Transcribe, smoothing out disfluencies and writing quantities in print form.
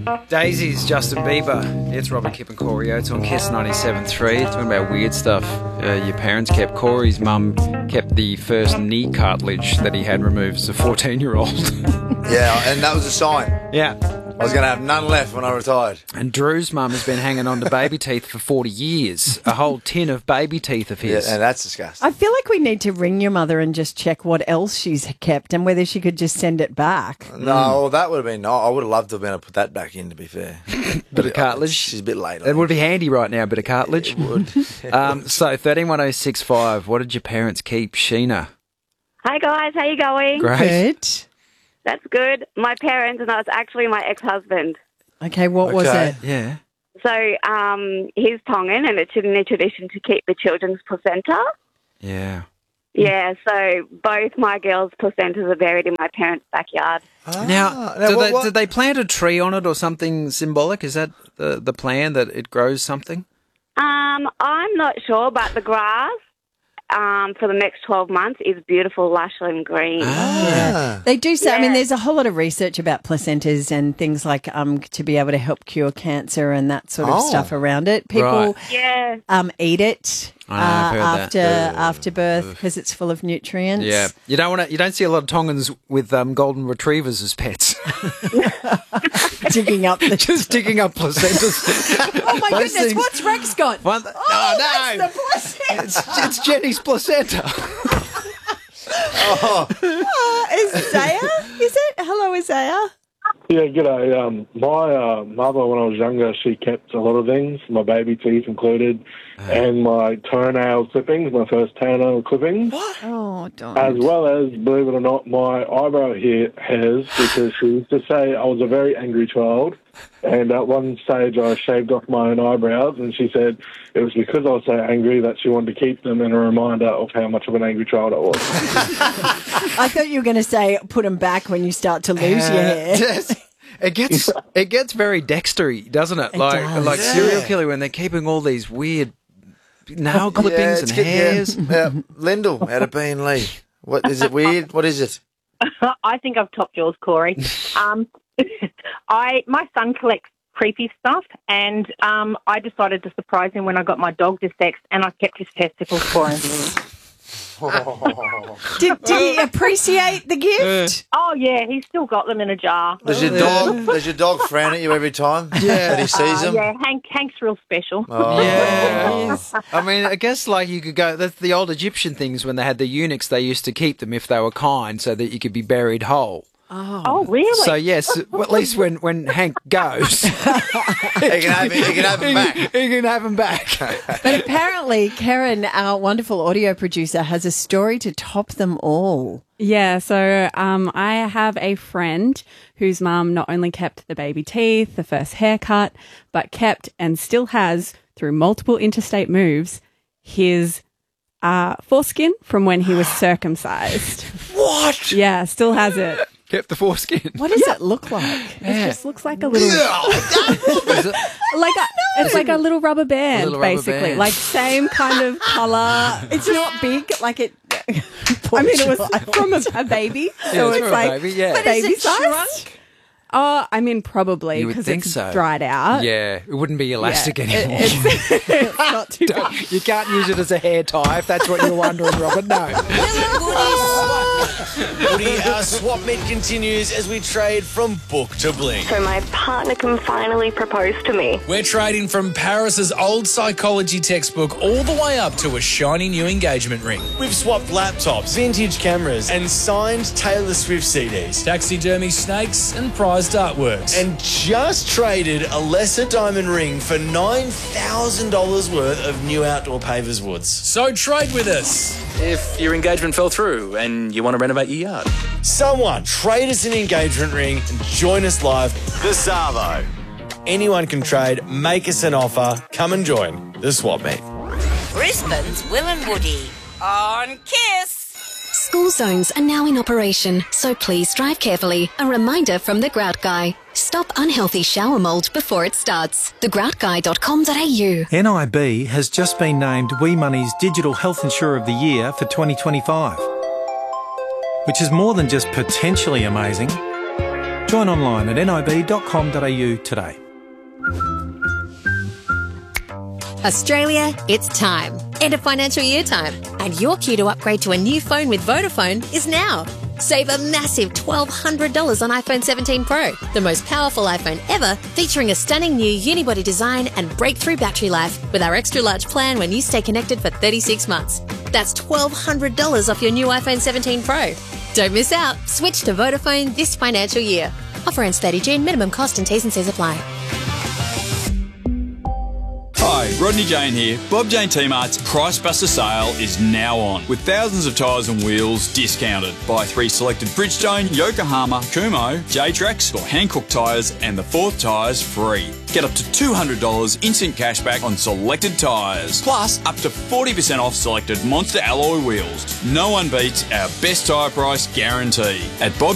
Daisy's Justin Bieber. It's Robert, Kip and Corey Oates on Kiss 97.3. Talking about weird stuff your parents kept. Corey's mum kept the first knee cartilage that he had removed as a 14-year-old. Yeah, and that was a sign. Yeah. I was going to have none left when I retired. And Drew's mum has been hanging on to baby teeth for 40 years. A whole tin of baby teeth of his. Yeah, and that's disgusting. I feel like we need to ring your mother and just check what else she's kept and whether she could just send it back. No, that would have been... I would have loved to have been able to put that back in, to be fair. Bit of cartilage. She's a bit late. It would be handy right now, a bit of cartilage. It would. So, 131065, what did your parents keep? Sheena. Hi guys, how you going? Great. Good. That's good. My parents, and that's actually my ex-husband. Okay, what was Okay. it? Yeah. So he's Tongan, and it's in their tradition to keep the children's placenta. Yeah. Yeah, so both my girls' placentas are buried in my parents' backyard. Now, did they plant a tree on it or something symbolic? Is that the plan, that it grows something? I'm not sure, but the grass for the next 12 months is beautiful, lush and green. Yeah. They do say, I mean, Yeah. there's a whole lot of research about placentas and things like to be able to help cure cancer and that sort of stuff around it. People Yeah. eat it I know, I've heard that. after birth because it's full of nutrients. Yeah. You don't see a lot of Tongans with golden retrievers as pets. Digging up the... Just digging up placentas. Oh, my Those goodness, things- what's Rex got? One- Oh, no. that's the placenta. It's Jenny's placenta. Isaiah? Is it? Hello, Isaiah. Yeah, g'day. My mother, when I was younger, she kept a lot of things, my baby teeth included, and my toenail clippings, my first toenail clippings, Oh, don't. as well as, believe it or not, my eyebrow hairs, because she used to say I was a very angry child, and at one stage I shaved off my own eyebrows, and she said it was because I was so angry that she wanted to keep them in a reminder of how much of an angry child I was. I thought you were going to say put them back when you start to lose your hair. It gets very Dextery, doesn't it? It Like does. serial killer when they're keeping all these weird nail clippings and hairs. Yeah. Lyndall out of B&Lee. What is it? Weird? What is it? I think I've topped yours, Corey. My son collects creepy stuff, and I decided to surprise him when I got my dog to sex, and I kept his testicles for him. Did he appreciate the gift? Oh yeah, he's still got them in a jar. Does your dog frown at you every time that he sees them? Yeah, Hank's real special. Oh. Yeah. I mean, I guess like you could go, that's the old Egyptian things when they had the eunuchs, they used to keep them if they were kind so that you could be buried whole. Oh really? So yes, well, at least when Hank goes, He can have him back. He can have him back. But apparently, Karen, our wonderful audio producer, has a story to top them all. Yeah, so I have a friend whose mum not only kept the baby teeth, the first haircut, but kept and still has, through multiple interstate moves, his foreskin from when he was circumcised. What? Yeah, still has it. Kept the foreskin. What does it look like? It just looks like a little, it's like a little rubber band, little rubber basically. band. Like same kind of color. It's not big, like it. I mean, it was from a baby, so it's it's from a like baby, yeah. But is baby it size. shrunk? Oh, I mean, probably You would because think it's so. dried out. Yeah, it wouldn't be elastic anymore. It's not too bad. You can't use it as a hair tie if that's what you're wondering, Robert. No. Woody, our swap meet continues as we trade from book to bling. So my partner can finally propose to me. We're trading from Paris's old psychology textbook all the way up to a shiny new engagement ring. We've swapped laptops, vintage cameras, and signed Taylor Swift CDs, taxidermy snakes, and prized artworks. And just traded a lesser diamond ring for $9,000 worth of new outdoor pavers woods. So trade with us. If your engagement fell through and you want to renovate your yard. Someone trade us an engagement ring and join us live. The Savo. Anyone can trade, make us an offer, come and join the swap meet. Brisbane's Will and Woody on Kiss. School zones are now in operation, so please drive carefully. A reminder from The Grout Guy. Stop unhealthy shower mould before it starts. thegroutguy.com.au. NIB has just been named WE Money's Digital Health Insurer of the Year for 2025, which is more than just potentially amazing. Join online at nib.com.au today. Australia, it's time. End of financial year time. And your queue to upgrade to a new phone with Vodafone is now. Save a massive $1,200 on iPhone 17 Pro, the most powerful iPhone ever, featuring a stunning new unibody design and breakthrough battery life with our extra large plan when you stay connected for 36 months. That's $1,200 off your new iPhone 17 Pro. Don't miss out. Switch to Vodafone this financial year. Offer ends 30 June. Minimum cost and T's and C's apply. Hi, Rodney Jane here. Bob Jane T-Mart's Price Buster sale is now on, with thousands of tyres and wheels discounted. Buy 3 selected Bridgestone, Yokohama, Kumho, J-Trax or Hankook tyres and the 4th tyres free. Get up to $200 instant cashback on selected tyres, plus up to 40% off selected Monster alloy wheels. No one beats our best tyre price guarantee at Bob